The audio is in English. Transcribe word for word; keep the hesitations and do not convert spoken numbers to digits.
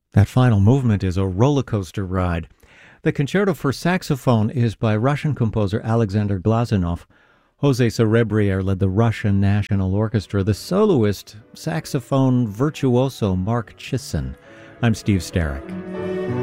That final movement is a roller coaster ride. The Concerto for Saxophone is by Russian composer Alexander Glazunov. Jose Serebrier led the Russian National Orchestra, the soloist, saxophone virtuoso Mark Chisin. I'm Steve Starrick.